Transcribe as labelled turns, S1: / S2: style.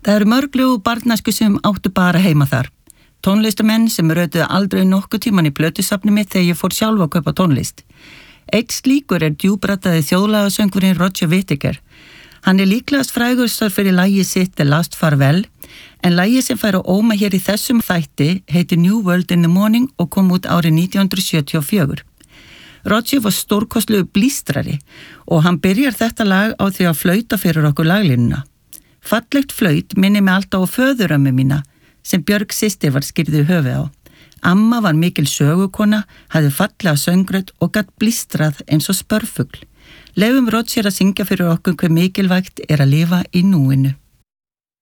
S1: Það eru mörglegu barnæsku sem áttu bara heima þar. Tónlistamenn sem rötuðu aldrei nokkuð tíman í plötusafni mitt þegar ég fór sjálf að kaupa tónlist. Eitt slíkur djúbrataði þjóðlagasöngurinn Roger Whittaker. Hann líklegast frægustur fyrir lagið sitt The Last Farewell, en lagið sem fær á óma hér í þessum þætti heitir New World in the Morning og kom út árið 1974. Roger var stórkostlegur blístrari og hann byrjar þetta lag á því að flauta fyrir okkur laglínuna. Fallegt flaut minni mig alltaf á föðurömmu mína sem Björg systir var skýrði höfuð á. Amma var mikil sögukona, hafði fallega söngrödd og gat blístrað eins og spörfugl. Leyfum Roger að syngja fyrir okkur hve mikilvægt að lifa í núinu.